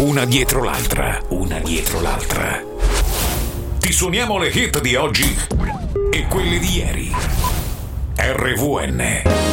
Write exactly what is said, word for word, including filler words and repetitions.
una dietro l'altra, una dietro l'altra. Ti suoniamo le hit di oggi e quelle di ieri. R V N